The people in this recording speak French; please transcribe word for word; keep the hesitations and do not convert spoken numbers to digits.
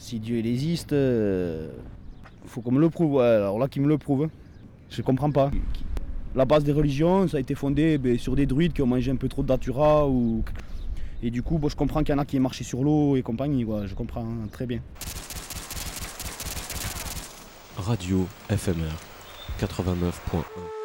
Si Dieu il existe, euh, faut qu'on me le prouve. Ouais, alors là, qu'il me le prouve. Je comprends pas. La base des religions, ça a été fondé ben, sur des druides qui ont mangé un peu trop de datura. Ou... Et du coup, bon, je comprends qu'il y en a qui marchaient sur l'eau et compagnie. Ouais, je comprends hein, très bien. Radio F M R quatre-vingt-neuf point un